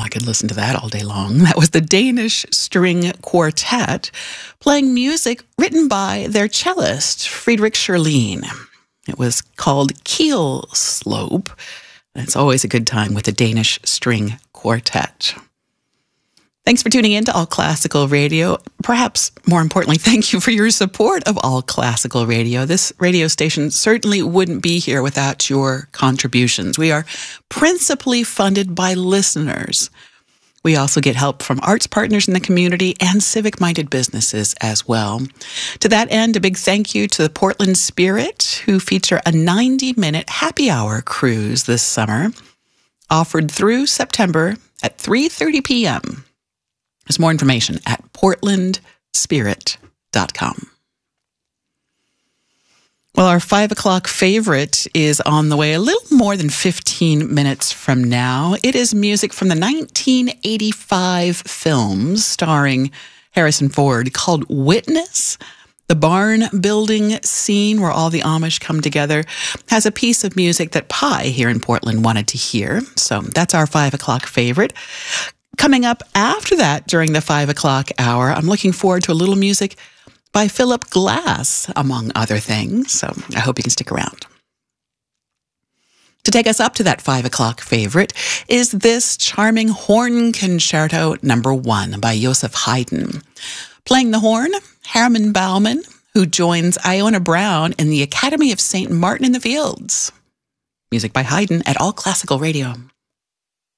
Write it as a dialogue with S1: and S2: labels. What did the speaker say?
S1: I could listen to that all day long. That was the Danish String Quartet playing music written by their cellist, Friedrich Scherlin. It was called Keel Slope. It's always a good time with the Danish String Quartet. Thanks for tuning in to All Classical Radio. Perhaps more importantly, thank you for your support of All Classical Radio. This radio station certainly wouldn't be here without your contributions. We are principally funded by listeners. We also get help from arts partners in the community and civic-minded businesses as well. To that end, a big thank you to the Portland Spirit, who feature a 90-minute happy hour cruise this summer, offered through September at 3:30 p.m. There's more information at portlandspirit.com. Well, our 5 o'clock favorite is on the way a little more than 15 minutes from now. It is music from the 1985 films starring Harrison Ford called Witness. The barn building scene where all the Amish come together has a piece of music that Pi here in Portland wanted to hear. So that's our 5 o'clock favorite. Coming up after that during the 5 o'clock hour, I'm looking forward to a little music by Philip Glass, among other things. So I hope you can stick around. To take us up to that 5 o'clock favorite is this charming horn concerto number 1 by Joseph Haydn. Playing the horn, Herman Baumann, who joins Iona Brown in the Academy of St. Martin in the Fields. Music by Haydn at All Classical Radio.